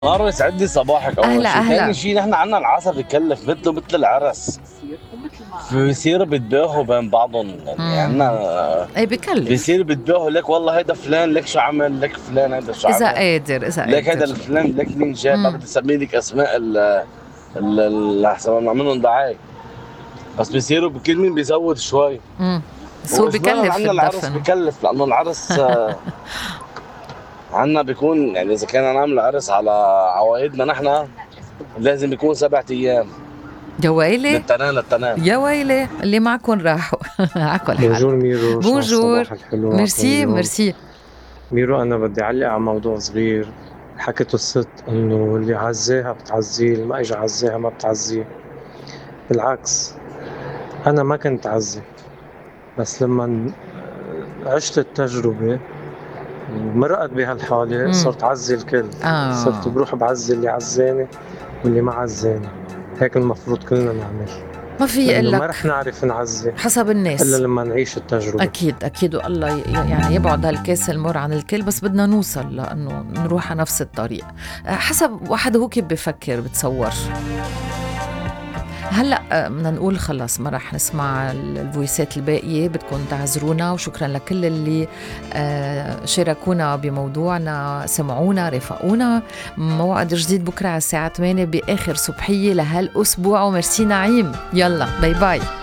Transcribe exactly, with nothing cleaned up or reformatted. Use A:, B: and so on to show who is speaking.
A: مرة يسعد لي صباحك. أول
B: أهلا
A: شي، تاني
B: أهلا.
A: شي، نحن عنا العسل بكلف مثله مثل العرس، بيصيروا بيتباهوا بين بعضهم. يعني
B: امم
A: عنا
B: ايه بكلف.
A: بيصير بيتباهوا، لك والله هيدا فلان لك شو عمل، لك فلان هيدا شو
B: إذا
A: عمل،
B: قادر إذا
A: لك هيدا
B: قادر.
A: الفلان، لك مين جاب. ما
B: امم
A: بدي اسمي لك اسماء ال ال ال- احسن ما نعملهم دعاية. بس بيصيروا بكل مين بيزود شوي.
B: امم بس هو
A: واجمالا
B: بكلف
A: عنا العرس
B: الدفن.
A: بكلف، لانه العرس آه، عنا بيكون يعني اذا كان نعمل عرس على عوايدنا نحن لازم يكون سبعة ايام.
B: يا ويلي.
A: للتنان للتنان.
B: يا ويلي اللي معكم راحوا. عكل حال.
C: بونجور ميرو، شو
B: بونجور.
C: هالصباح الحلو معكم
B: ميرسي
C: اليوم؟
B: ميرسي.
C: ميرو، أنا بدي أعلق على موضوع صغير. حكت الست إنه اللي عزاها بتعزيه، اللي ما إجا عزاها ما بتعزيه. بالعكس، أنا ما كنت عزي، بس لما عشت التجربة ومرقت بهالحالة
B: امم
C: صرت عزي الكل. صرت
B: آه
C: بروح بعزي اللي عزاني واللي ما عزاني. هيك المفروض كلنا نعمل،
B: ما في
C: لأنه
B: يقول
C: ما رح
B: لك
C: نعرف نعزي
B: حسب
C: إلا
B: الناس.
C: لما نعيش التجربة.
B: أكيد أكيد، والله ي- يعني يبعد هالكاس المر عن الكل، بس بدنا نوصل لأنه نروح على نفس الطريق. آه، حسب واحد هو كيف بفكر بتصور. هلأ آه، بدنا نقول خلص ما رح نسمع ال- الفويسات الباقية. بدكم تعذرونا، وشكرا لكل اللي آه، شاركونا بموضوعنا، سمعونا، رافقونا. موعد جديد بكرة على الساعة ثمانية بآخر صبحية لهالأسبوع، وميرسي نعيم. يلا باي باي.